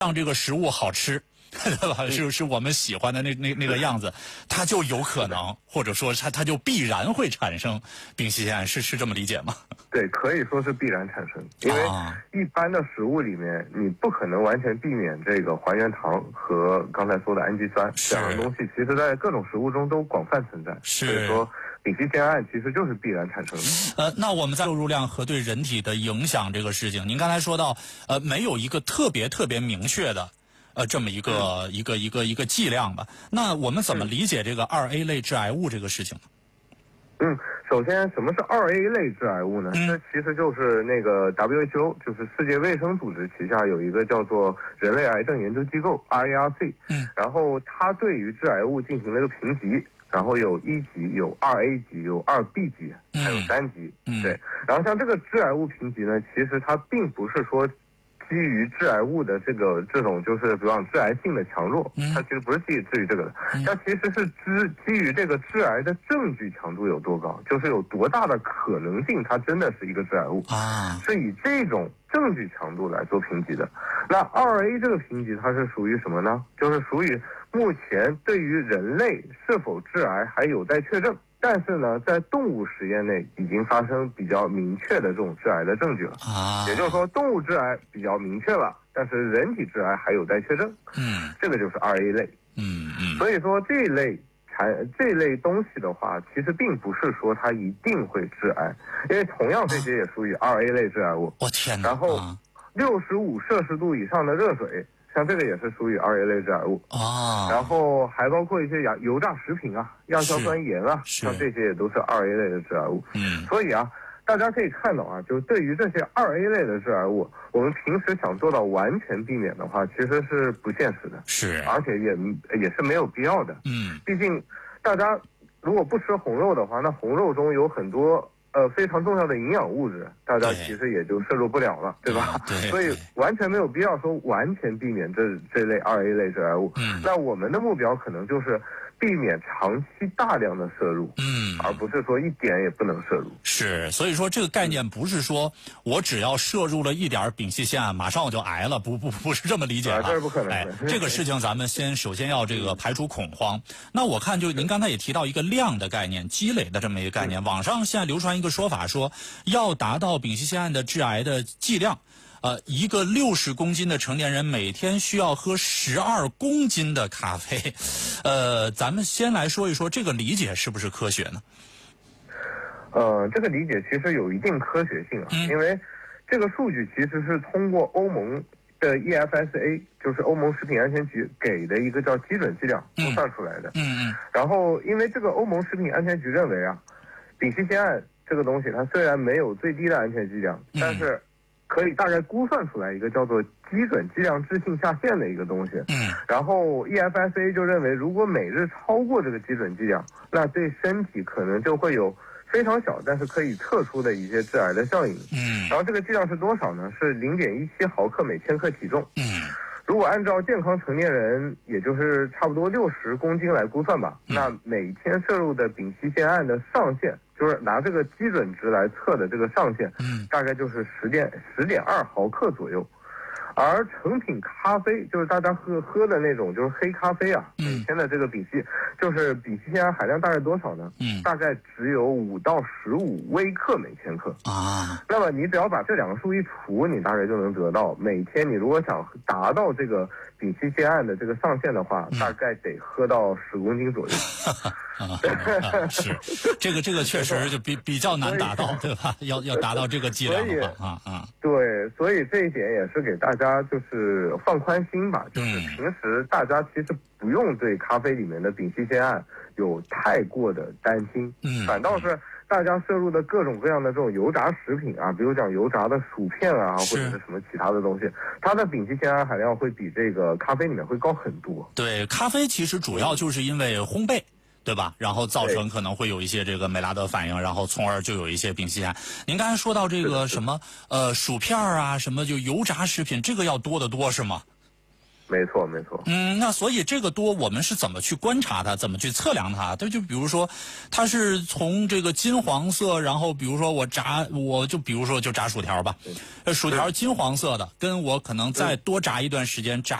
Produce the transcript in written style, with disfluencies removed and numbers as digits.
让这个食物好吃，对吧？是我们喜欢的那个样子，它就有可能，或者说它就必然会产生丙烯酰胺，是这么理解吗？ 对，可以说是必然产生，因为一般的食物里面，你不可能完全避免这个还原糖和刚才说的氨基酸这样的东西，其实在各种食物中都广泛存在。所以说，丙烯酰胺其实就是必然产生的。 那我们在摄入量和对人体的影响这个事情，您刚才说到，没有一个特别明确的。这么一个剂量吧。那我们怎么理解这个2A 类致癌物这个事情呢？ 首先，什么是2A 类致癌物呢？这其实就是那个 WHO， 就是世界卫生组织旗下有一个叫做人类癌症研究机构 RARC，然后它对于致癌物进行了一个评级，然后有1级、有2A 级、有2B 级，还有3级。对，然后像这个致癌物评级呢，其实它并不是说基于致癌物的这种就是比方致癌性的强弱，它其实不是基于这个的，它其实是基于这个致癌的证据强度有多高，就是有多大的可能性它真的是一个致癌物是以这种证据强度来做评级的。那2A 这个评级它是属于什么呢？就是属于目前对于人类是否致癌还有待确证，但是呢，在动物实验内已经发生比较明确的这种致癌的证据了也就是说，动物致癌比较明确了，但是人体致癌还有待确证。这个就是 2A 类。所以说这一类东西的话，其实并不是说它一定会致癌，因为同样这些也属于2A 类致癌物。 我天哪！ 然后65摄氏度以上的热水，像这个也是属于2A 类致癌物然后还包括一些油炸食品啊、亚硝酸盐啊，像这些也都是2A 类的致癌物。所以大家可以看到就是对于这些2A 类的致癌物，我们平时想做到完全避免的话，其实是不现实的，而且也是没有必要的。毕竟大家如果不吃红肉的话，那红肉中有很多非常重要的营养物质，大家其实也就摄入不了了，对吧？所以完全没有必要说完全避免这类2A 类致癌物。那我们的目标可能就是避免长期大量的摄入，而不是说一点也不能摄入。 所以说这个概念不是说我只要摄入了一点丙烯酰胺，马上我就癌了，不是这么理解的。 这是不可能的。 这个事情咱们首先要这个排除恐慌。那我看就您刚才也提到一个量的概念，积累的这么一个概念。网上现在流传一个说法，说要达到丙烯酰胺的致癌的剂量。一个60公斤的成年人每天需要喝12公斤的咖啡，咱们先来说一说这个理解是不是科学呢？ 这个理解其实有一定科学性因为这个数据其实是通过欧盟的 EFSA， 就是欧盟食品安全局给的一个叫基准剂量估算出来的。然后因为这个欧盟食品安全局认为丙烯酰胺这个东西它虽然没有最低的安全剂量，但是可以大概估算出来一个叫做基准剂量置信下限的一个东西。然后 EFSA 就认为，如果每日超过这个基准剂量，那对身体可能就会有非常小但是可以测出的一些致癌的效应。然后这个剂量是多少呢？是0.17毫克每千克体重。如果按照健康成年人，也就是差不多60公斤来估算吧，那每天摄入的丙烯酰胺的上限，就是拿这个基准值来测的这个上限，大概就是10.2毫克左右。而成品咖啡，就是大家喝的那种，就是黑咖啡每天的这个丙烯酰胺含量大概多少呢？大概只有5到15微克每千克那么你只要把这两个数一除，你大概就能得到每天你如果想达到这个丙烯酰胺的这个上限的话，大概得喝到10公斤左右。 这个确实就比较难达到，对吧？要达到这个剂量的话对，所以这一点也是给大家就是放宽心吧，就是平时大家其实不用对咖啡里面的丙烯酰胺有太过的担心，反倒是大家摄入的各种各样的这种油炸食品比如讲油炸的薯片或者是什么其他的东西，它的丙烯酰胺含量会比这个咖啡里面会高很多。 对，咖啡其实主要就是因为烘焙，对吧？然后造成可能会有一些这个美拉德反应，然后从而就有一些丙烯酰胺。您刚才说到这个什么薯片什么就油炸食品，这个要多得多是吗？ 没错没错。 那所以这个多我们是怎么去观察它，怎么去测量它？就比如说，它是从这个金黄色，然后比如说我就比如说就炸薯条吧，薯条金黄色的，跟我可能再多炸一段时间炸